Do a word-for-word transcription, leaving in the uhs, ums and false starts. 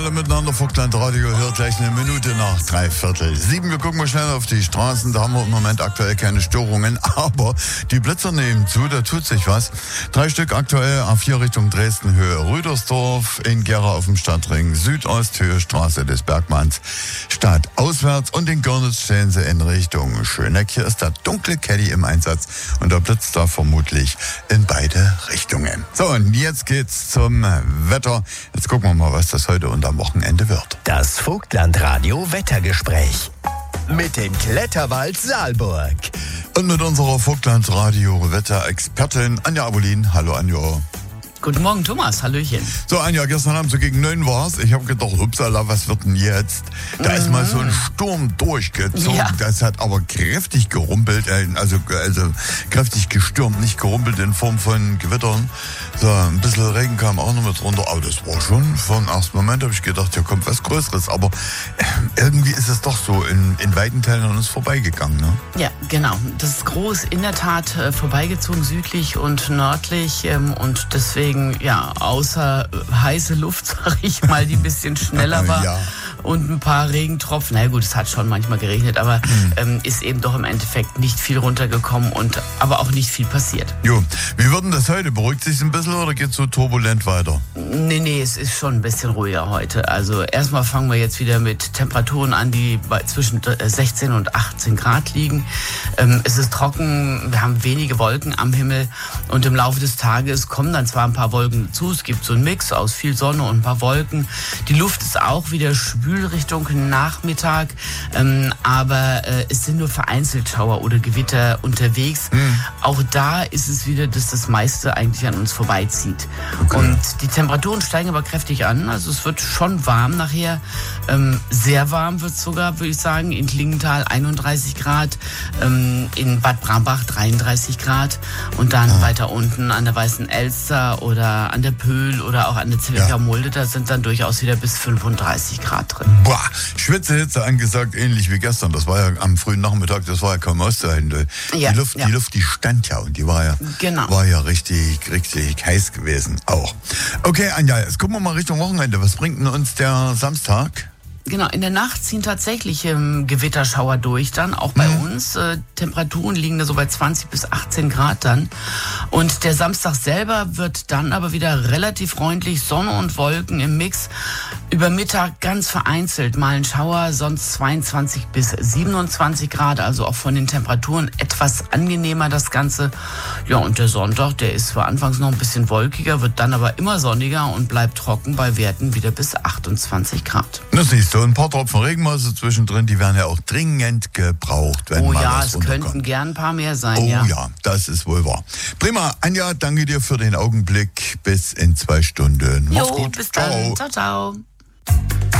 Alle miteinander, Vogtland Radio hört gleich eine Minute nach drei Viertel sieben. Wir gucken mal schnell auf die Straßen, da haben wir im Moment aktuell keine Störungen, aber die Blitzer nehmen zu, da tut sich was. Drei Stück aktuell, A vier Richtung Dresden, Höhe Rüdersdorf, in Gera auf dem Stadtring, Südost, Höhe Straße des Bergmanns, stadtauswärts und in Görnitz stehen sie in Richtung Schöneck. Hier ist der dunkle Caddy im Einsatz und der blitzt da vermutlich in beide Richtungen. So, und jetzt geht's zum Wetter. Jetzt gucken wir mal, was das heute unter am Wochenende wird. Das Vogtland-Radio Wettergespräch mit dem Kletterwald Saalburg. Und mit unserer Vogtland-Radio Wetterexpertin Anja Abolin. Hallo Anja. Guten Morgen, Thomas. Hallöchen. So, Anja, gestern Abend so gegen neun war's. Ich habe gedacht, upsala, was wird denn jetzt? Da mhm. ist mal so ein Sturm durchgezogen. Ja. Das hat aber kräftig gerumpelt, also, also kräftig gestürmt, nicht gerumpelt in Form von Gewittern. So, ein bisschen Regen kam auch noch mit runter. Aber das war schon, vom ersten Moment habe ich gedacht, hier kommt was Größeres. Aber irgendwie ist es doch so in, in weiten Teilen an uns vorbeigegangen, ne? Ja, genau. Das ist groß in der Tat äh, vorbeigezogen, südlich und nördlich. Ähm, und deswegen ja, außer heiße Luft, sag ich mal, die ein bisschen schneller war ja. und ein paar Regentropfen. Na gut, es hat schon manchmal geregnet, aber mhm. ähm, ist eben doch im Endeffekt nicht viel runtergekommen und aber auch nicht viel passiert. Jo, wie wird denn das heute? Beruhigt sich ein bisschen oder geht es so turbulent weiter? Nee, nee, es ist schon ein bisschen ruhiger heute. Also erstmal fangen wir jetzt wieder mit Temperaturen an, die bei zwischen sechzehn und achtzehn Grad liegen. Ähm, es ist trocken, wir haben wenige Wolken am Himmel und im Laufe des Tages kommen dann zwar ein paar Wolken dazu. Es gibt so einen Mix aus viel Sonne und ein paar Wolken. Die Luft ist auch wieder schwül Richtung Nachmittag, ähm, aber äh, es sind nur vereinzelt Schauer oder Gewitter unterwegs. Mhm. Auch da ist es wieder, dass das meiste eigentlich an uns vorbeizieht. Okay. Und die Temperaturen steigen aber kräftig an. Also es wird schon warm nachher. Ähm, sehr warm wird es sogar, würde ich sagen. In Klingenthal einunddreißig Grad, ähm, in Bad Brambach dreiunddreißig Grad und dann ah. weiter unten an der Weißen Elster oder an der Pöhl oder auch an der Zwickau Mulde, da sind dann durchaus wieder bis fünfunddreißig Grad drin. Boah, Schwitzehitze angesagt, ähnlich wie gestern. Das war ja am frühen Nachmittag, das war ja kaum auszuhalten. Ja, die Luft, ja. die Luft, die stand ja und die war ja, genau. war ja richtig, richtig heiß gewesen auch. Okay, Anja, jetzt gucken wir mal Richtung Wochenende. Was bringt denn uns der Samstag? Genau, in der Nacht ziehen tatsächlich ähm, Gewitterschauer durch dann, auch bei mhm. uns. Äh, Temperaturen liegen da so bei zwanzig bis achtzehn Grad dann. Und der Samstag selber wird dann aber wieder relativ freundlich, Sonne und Wolken im Mix. Über Mittag ganz vereinzelt mal ein Schauer, sonst zweiundzwanzig bis siebenundzwanzig Grad, also auch von den Temperaturen etwas angenehmer das Ganze. Ja, und der Sonntag, der ist zwar anfangs noch ein bisschen wolkiger, wird dann aber immer sonniger und bleibt trocken bei Werten wieder bis achtundzwanzig Grad. Das siehst du, ein paar Tropfen Regen mal so zwischendrin, die werden ja auch dringend gebraucht. Wenn oh mal ja, was es runterkommt. könnten gern ein paar mehr sein. Oh ja. ja, das ist wohl wahr. Prima, Anja, danke dir für den Augenblick. Bis in zwei Stunden. Mach's jo, gut. Bis ciao. dann. Ciao, ciao.